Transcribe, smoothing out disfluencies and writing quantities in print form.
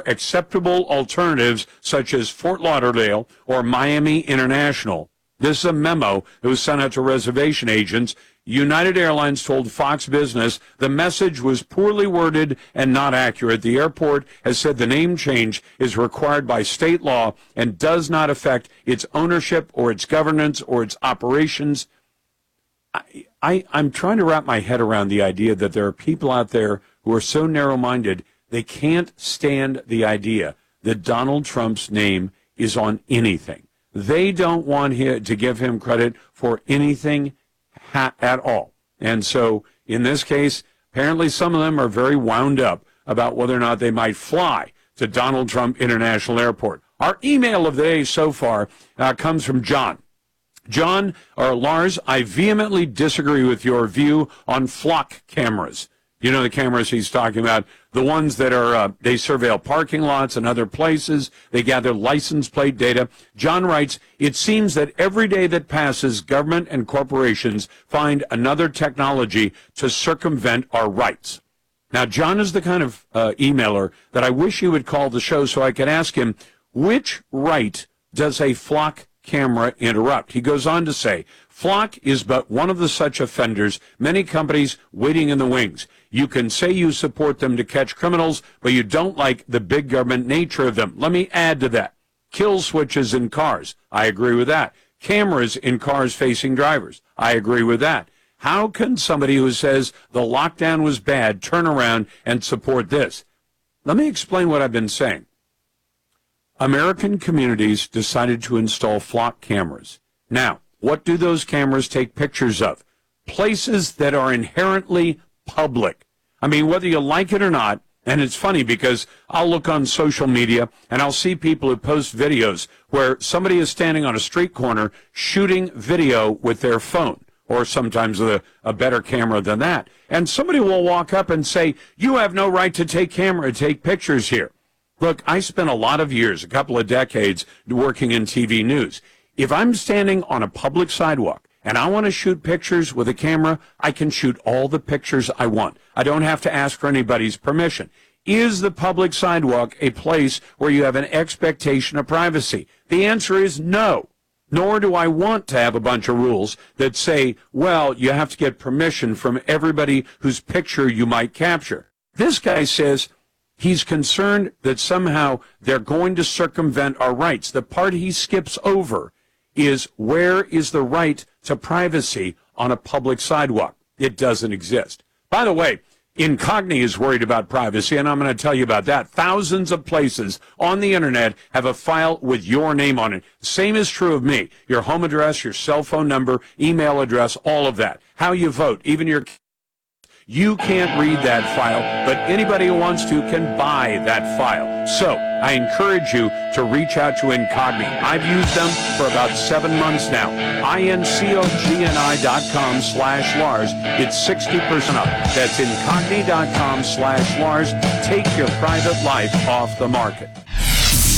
acceptable alternatives such as Fort Lauderdale or Miami International. This is a memo that was sent out to reservation agents. United Airlines told Fox Business the message was poorly worded and not accurate. The airport has said the name change is required by state law and does not affect its ownership or its governance or its operations. I'm trying to wrap my head around the idea that there are people out there who are so narrow-minded they can't stand the idea that Donald Trump's name is on anything. They don't want him to give him credit for anything at all. And so in this case, apparently some of them are very wound up about whether or not they might fly to Donald Trump International Airport. Our email of the day so far comes from John. John, or Lars, I vehemently disagree with your view on flock cameras. You know the cameras he's talking about, the ones that are, they surveil parking lots and other places. They gather license plate data. John writes, it seems that every day that passes, government and corporations find another technology to circumvent our rights. Now, John is the kind of emailer that I wish he would call the show so I could ask him, which right does a flock camera interrupt? He goes on to say, flock is but one of the such offenders, many companies waiting in the wings. You can say you support them to catch criminals, but you don't like the big government nature of them. Let me add to that. Kill switches in cars. I agree with that. Cameras in cars facing drivers. I agree with that. How can somebody who says the lockdown was bad turn around and support this? Let me explain what I've been saying. American communities decided to install flock cameras. Now, what do those cameras take pictures of? Places that are inherently public. I mean, whether you like it or not, and it's funny because I'll look on social media and I'll see people who post videos where somebody is standing on a street corner shooting video with their phone, or sometimes with a better camera than that. And somebody will walk up and say, you have no right to take pictures here. Look, I spent a lot of years, a couple of decades, working in TV news. If I'm standing on a public sidewalk and I want to shoot pictures with a camera, I can shoot all the pictures I want. I don't have to ask for anybody's permission. Is the public sidewalk a place where you have an expectation of privacy? The answer is no. Nor do I want to have a bunch of rules that say, well, you have to get permission from everybody whose picture you might capture. This guy says he's concerned that somehow they're going to circumvent our rights. The part he skips over is, where is the right to privacy on a public sidewalk? It doesn't exist. By the way, Incogni is worried about privacy, and I'm going to tell you about that. Thousands of places on the internet have a file with your name on it. Same is true of me. Your home address, your cell phone number, email address, all of that. How you vote, even your... You can't read that file, but anybody who wants to can buy that file. So I encourage you to reach out to Incogni. I've used them for about 7 months now. incogni.com/Lars. It's 60% up. That's incogni.com/Lars. Take your private life off the market.